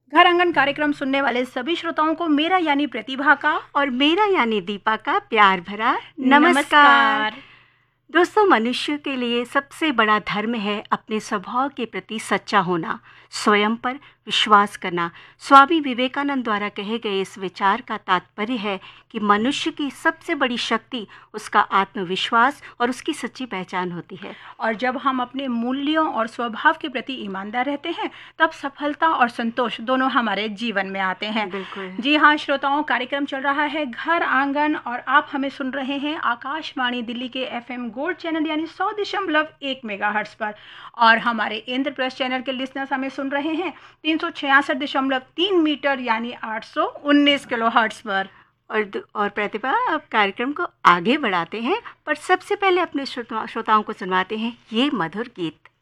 घर आंगन कार्यक्रम सुनने वाले सभी श्रोताओं को मेरा यानी प्रतिभा का और मेरा यानी दीपा का प्यार भरा नमस्कार। नमस्कार। दोस्तों, मनुष्य के लिए सबसे बड़ा धर्म है अपने स्वभाव के प्रति सच्चा होना, स्वयं पर विश्वास करना। स्वामी विवेकानंद द्वारा कहे गए इस विचार का तात्पर्य है कि मनुष्य की सबसे बड़ी शक्ति उसका आत्मविश्वास और उसकी सच्ची पहचान होती है। और जब हम अपने मूल्यों और स्वभाव के प्रति ईमानदार रहते हैं, तब सफलता और संतोष दोनों हमारे जीवन में आते हैं। बिल्कुल। जी हाँ श्रोताओं, कार्यक्रम चल रहा है घर आंगन और आप हमें सुन रहे हैं आकाशवाणी दिल्ली के FM गोल्ड चैनल यानी 100.1 मेगाहर्ट्ज पर, और हमारे इंद्रप्रस्थ चैनल के लिसनर्स हमें सुन रहे हैं 366.3 मीटर यानी 819 किलोहर्ट्ज पर। और प्रतिभा, अब कार्यक्रम को आगे बढ़ाते हैं, पर सबसे पहले अपने श्रोताओं को सुनवाते हैं ये मधुर गीत।